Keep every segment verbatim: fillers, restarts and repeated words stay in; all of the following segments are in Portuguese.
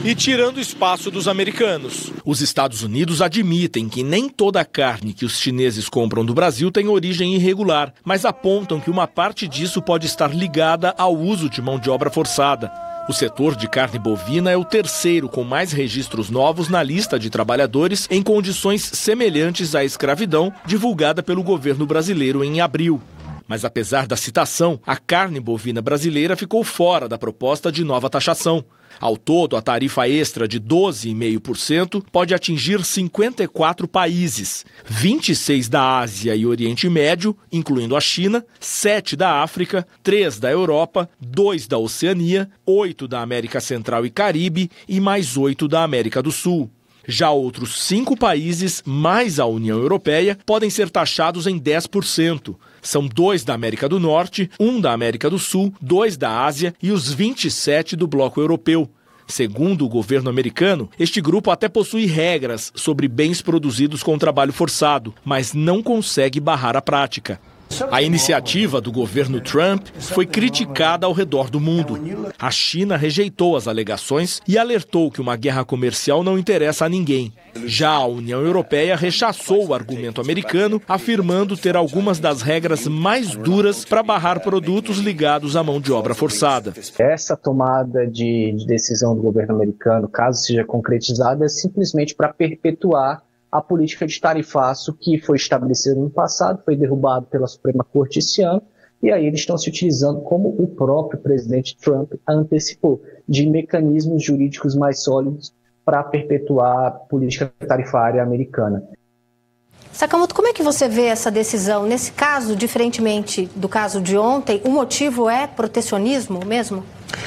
e tirando espaço dos americanos. Os Estados Unidos admitem que nem toda a carne que os chineses compram do Brasil tem origem irregular, mas apontam que uma parte disso pode estar ligada ao uso de mão de obra forçada. O setor de carne bovina é o terceiro com mais registros novos na lista de trabalhadores em condições semelhantes à escravidão, divulgada pelo governo brasileiro em abril. Mas apesar da citação, a carne bovina brasileira ficou fora da proposta de nova taxação. Ao todo, a tarifa extra de doze vírgula cinco por cento pode atingir cinquenta e quatro países, vinte e seis da Ásia e Oriente Médio, incluindo a China, sete da África, três da Europa, dois da Oceania, oito da América Central e Caribe e mais oito da América do Sul. Já outros cinco países, mais a União Europeia, podem ser taxados em dez por cento. São dois da América do Norte, um da América do Sul, dois da Ásia e os vinte e sete do bloco europeu. Segundo o governo americano, este grupo até possui regras sobre bens produzidos com trabalho forçado, mas não consegue barrar a prática. A iniciativa do governo Trump foi criticada ao redor do mundo. A China rejeitou as alegações e alertou que uma guerra comercial não interessa a ninguém. Já a União Europeia rechaçou o argumento americano, afirmando ter algumas das regras mais duras para barrar produtos ligados à mão de obra forçada. Essa tomada de, de decisão do governo americano, caso seja concretizada, é simplesmente para perpetuar a política de tarifaço que foi estabelecida no passado, foi derrubado pela Suprema Corte esse ano, e aí eles estão se utilizando, como o próprio presidente Trump antecipou, de mecanismos jurídicos mais sólidos para perpetuar a política tarifária americana. Sakamoto, como é que você vê essa decisão? Nesse caso, diferentemente do caso de ontem, o motivo é protecionismo mesmo?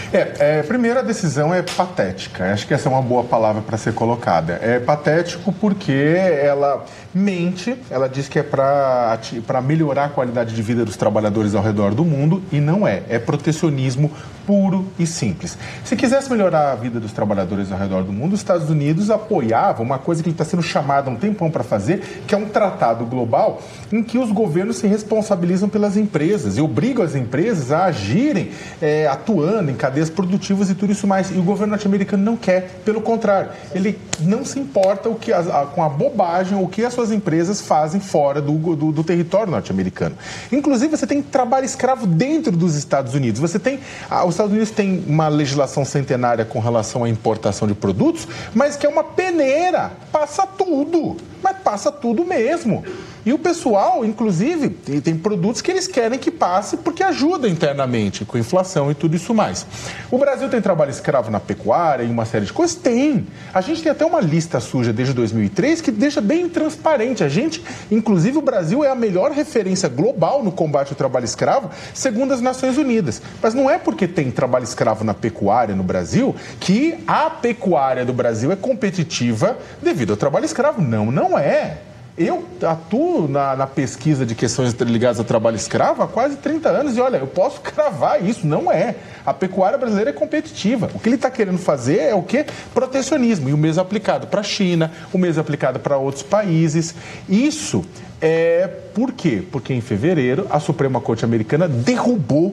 É, é, primeiro, a decisão é patética. Acho que essa é uma boa palavra para ser colocada. É patético porque ela mente, ela diz que é para melhorar a qualidade de vida dos trabalhadores ao redor do mundo e não é. É protecionismo puro e simples. Se quisesse melhorar a vida dos trabalhadores ao redor do mundo, os Estados Unidos apoiavam uma coisa que ele está sendo chamado há um tempão para fazer, que é um tratado global em que os governos se responsabilizam pelas empresas e obrigam as empresas a agirem é, atuando em cadeias produtivas e tudo isso mais. E o governo norte-americano não quer, pelo contrário, ele não se importa o que a, a, com a bobagem, o que as suas empresas fazem fora do, do, do território norte-americano. Inclusive, você tem trabalho escravo dentro dos Estados Unidos. Você tem, a, os Estados Unidos têm uma legislação centenária com relação à importação de produtos, mas que é uma peneira, passa tudo, mas passa tudo mesmo. E o pessoal, inclusive, tem produtos que eles querem que passe porque ajuda internamente com a inflação e tudo isso mais. O Brasil tem trabalho escravo na pecuária e uma série de coisas? Tem. A gente tem até uma lista suja desde dois mil e três que deixa bem transparente. A gente, inclusive, o Brasil é a melhor referência global no combate ao trabalho escravo, segundo as Nações Unidas. Mas não é porque tem trabalho escravo na pecuária no Brasil que a pecuária do Brasil é competitiva devido ao trabalho escravo. Não, não é. Eu atuo na, na pesquisa de questões ligadas ao trabalho escravo há quase trinta anos e, olha, eu posso cravar isso, não é. A pecuária brasileira é competitiva. O que ele está querendo fazer é o quê? Protecionismo. E o mesmo aplicado para a China, o mesmo aplicado para outros países. Isso é por quê? Porque em fevereiro a Suprema Corte Americana derrubou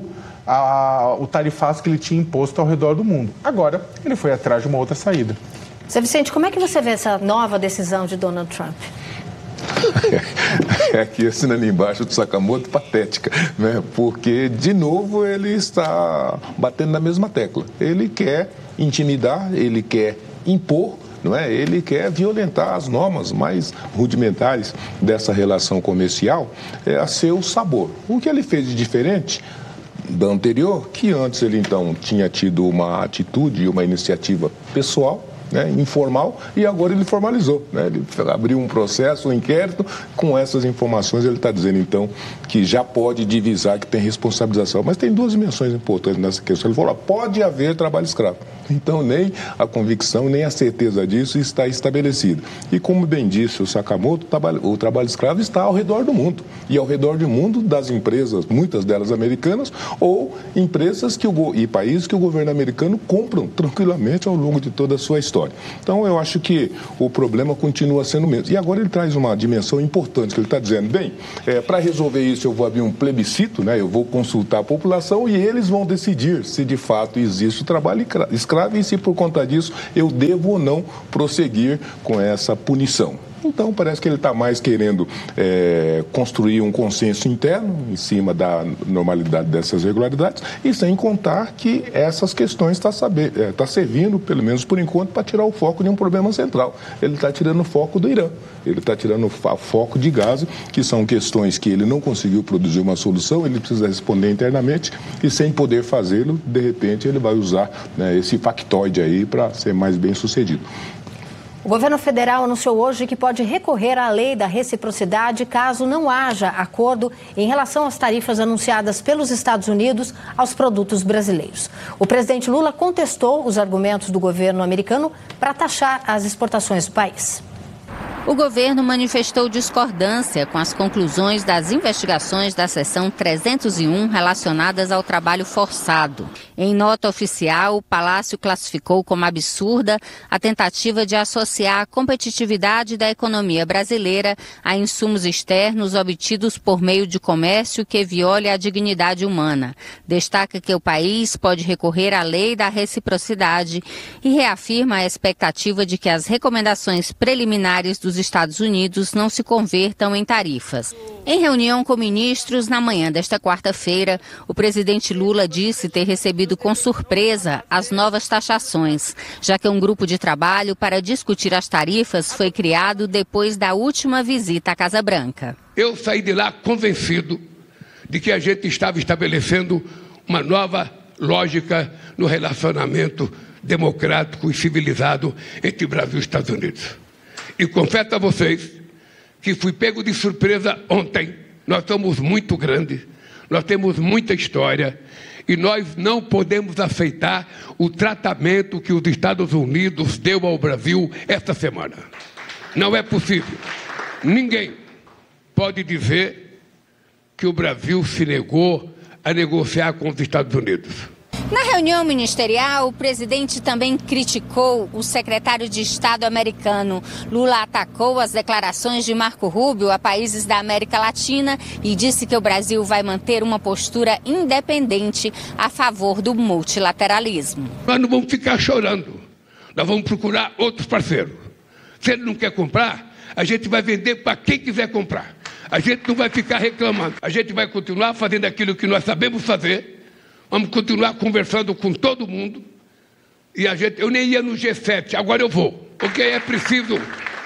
a, o tarifaço que ele tinha imposto ao redor do mundo. Agora, ele foi atrás de uma outra saída. Zé Vicente, como é que você vê essa nova decisão de Donald Trump? É aqui assinando embaixo do Sakamoto, patética, né? Porque, de novo, ele está batendo na mesma tecla. Ele quer intimidar, ele quer impor, não é? Ele quer violentar as normas mais rudimentares dessa relação comercial é, a seu sabor. O que ele fez de diferente da anterior, que antes ele, então, tinha tido uma atitude, uma iniciativa pessoal, né, informal, e agora ele formalizou, né, ele abriu um processo, um inquérito, com essas informações ele está dizendo então que já pode divisar, que tem responsabilização, mas tem duas dimensões importantes nessa questão. Ele falou, pode haver trabalho escravo, então nem a convicção, nem a certeza disso está estabelecida, e como bem disse o Sakamoto, o trabalho, o trabalho escravo está ao redor do mundo, e ao redor do mundo das empresas, muitas delas americanas, ou empresas que o, e países que o governo americano compram tranquilamente ao longo de toda a sua história. Então, eu acho que o problema continua sendo o mesmo. E agora ele traz uma dimensão importante, que ele está dizendo, bem, é, para resolver isso eu vou abrir um plebiscito, né, eu vou consultar a população e eles vão decidir se de fato existe o trabalho escravo grave e se por conta disso eu devo ou não prosseguir com essa punição. Então, parece que ele está mais querendo é, construir um consenso interno em cima da normalidade dessas irregularidades e sem contar que essas questões estão é, tá servindo, pelo menos por enquanto, para tirar o foco de um problema central. Ele está tirando o foco do Irã, ele está tirando o foco de Gaza, que são questões que ele não conseguiu produzir uma solução, ele precisa responder internamente e sem poder fazê-lo, de repente ele vai usar, né, esse factoide aí para ser mais bem sucedido. O governo federal anunciou hoje que pode recorrer à lei da reciprocidade caso não haja acordo em relação às tarifas anunciadas pelos Estados Unidos aos produtos brasileiros. O presidente Lula contestou os argumentos do governo americano para taxar as exportações do país. O governo manifestou discordância com as conclusões das investigações da seção trezentos e um relacionadas ao trabalho forçado. Em nota oficial, o Palácio classificou como absurda a tentativa de associar a competitividade da economia brasileira a insumos externos obtidos por meio de comércio que viole a dignidade humana. Destaca que o país pode recorrer à lei da reciprocidade e reafirma a expectativa de que as recomendações preliminares dos Estados Unidos não se convertam em tarifas. Em reunião com ministros na manhã desta quarta-feira, o presidente Lula disse ter recebido com surpresa as novas taxações, já que um grupo de trabalho para discutir as tarifas foi criado depois da última visita à Casa Branca. Eu saí de lá convencido de que a gente estava estabelecendo uma nova lógica no relacionamento democrático e civilizado entre Brasil e Estados Unidos. E confesso a vocês que fui pego de surpresa ontem. Nós somos muito grandes, nós temos muita história e nós não podemos aceitar o tratamento que os Estados Unidos deu ao Brasil esta semana. Não é possível. Ninguém pode dizer que o Brasil se negou a negociar com os Estados Unidos. Na reunião ministerial, o presidente também criticou o secretário de Estado americano. Lula atacou as declarações de Marco Rubio a países da América Latina e disse que o Brasil vai manter uma postura independente a favor do multilateralismo. Nós não vamos ficar chorando, nós vamos procurar outros parceiros. Se ele não quer comprar, a gente vai vender para quem quiser comprar. A gente não vai ficar reclamando, a gente vai continuar fazendo aquilo que nós sabemos fazer. Vamos continuar conversando com todo mundo. E a gente, eu nem ia no G sete, agora eu vou. Porque é preciso,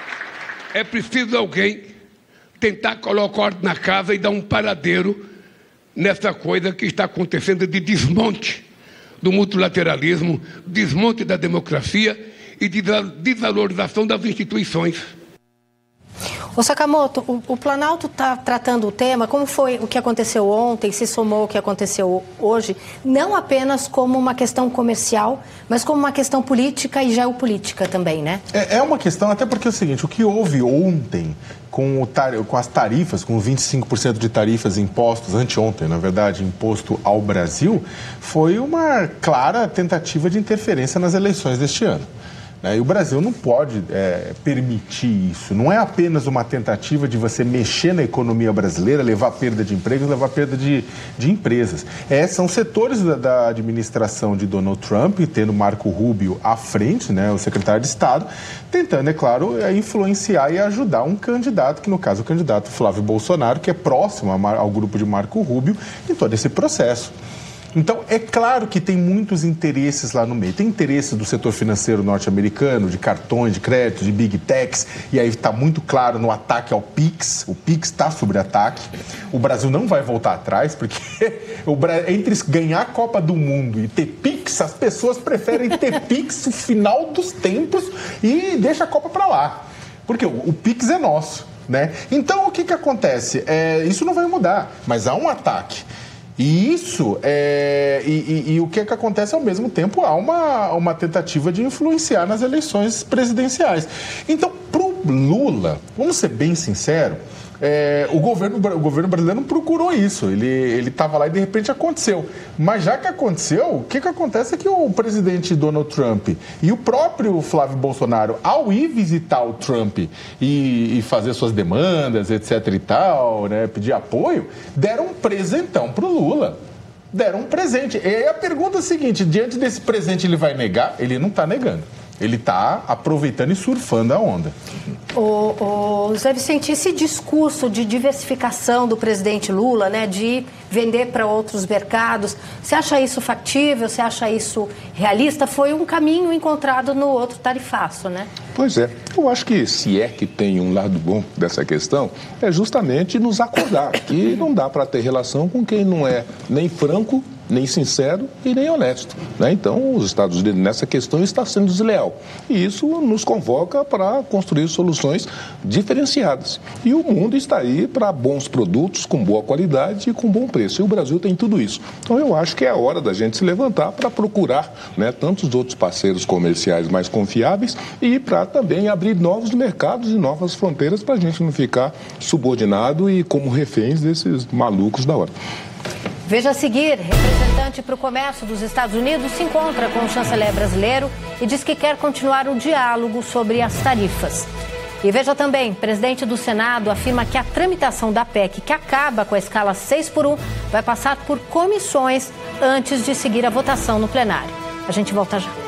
é preciso alguém tentar colocar ordem na casa e dar um paradeiro nessa coisa que está acontecendo de desmonte do multilateralismo, desmonte da democracia e de desvalorização das instituições. Ô Sakamoto, o, o Planalto está tratando o tema, como foi o que aconteceu ontem, se somou o que aconteceu hoje, não apenas como uma questão comercial, mas como uma questão política e geopolítica também, né? É, é uma questão, até porque é o seguinte, o que houve ontem com, o tar, com as tarifas, com vinte e cinco por cento de tarifas impostos, anteontem, na verdade, imposto ao Brasil, foi uma clara tentativa de interferência nas eleições deste ano. E o Brasil não pode é, permitir isso. Não é apenas uma tentativa de você mexer na economia brasileira, levar perda de empregos, levar perda de, de empresas. É, são setores da, da administração de Donald Trump, tendo Marco Rubio à frente, né, o secretário de Estado, tentando, é claro, influenciar e ajudar um candidato, que no caso o candidato Flávio Bolsonaro, que é próximo ao grupo de Marco Rubio, em todo esse processo. Então, é claro que tem muitos interesses lá no meio. Tem interesse do setor financeiro norte-americano, de cartões de crédito, de big techs, e aí está muito claro no ataque ao Pix. O Pix está sob ataque. O Brasil não vai voltar atrás, porque o Bra... entre ganhar a Copa do Mundo e ter Pix, as pessoas preferem ter Pix no final dos tempos e deixa a Copa para lá. Porque o, o Pix é nosso, né? Então, o que, que acontece? É, isso não vai mudar, mas há um ataque. E isso, é, e, e, e o que, é que acontece ao mesmo tempo, há uma, uma tentativa de influenciar nas eleições presidenciais. Então, para o Lula, vamos ser bem sinceros, é, o, governo, o governo brasileiro não procurou isso, ele estava lá e de repente aconteceu. Mas já que aconteceu, o que, que acontece é que o presidente Donald Trump e o próprio Flávio Bolsonaro, ao ir visitar o Trump e, e fazer suas demandas, etc e tal, né, pedir apoio, deram um presentão para o Lula. deram um presente. E aí a pergunta é a seguinte, diante desse presente ele vai negar? Ele não está negando. Ele está aproveitando e surfando a onda. O, o Zé Vicente, esse discurso de diversificação do presidente Lula, né, de vender para outros mercados, você acha isso factível? Você acha isso realista? Foi um caminho encontrado no outro tarifaço, né? Pois é. Eu acho que, se é que tem um lado bom dessa questão, é justamente nos acordar que não dá para ter relação com quem não é nem franco, nem sincero e nem honesto, né? Então, os Estados Unidos nessa questão está sendo desleal. E isso nos convoca para construir soluções diferenciadas. E o mundo está aí para bons produtos, com boa qualidade e com bom preço. E o Brasil tem tudo isso. Então, eu acho que é a hora da gente se levantar para procurar, né, tantos outros parceiros comerciais mais confiáveis e para também abrir novos mercados e novas fronteiras para a gente não ficar subordinado e como reféns desses malucos da hora. Veja a seguir, representante para o comércio dos Estados Unidos se encontra com o chanceler brasileiro e diz que quer continuar o diálogo sobre as tarifas. E veja também, presidente do Senado afirma que a tramitação da P E C, que acaba com a escala seis por um, vai passar por comissões antes de seguir a votação no plenário. A gente volta já.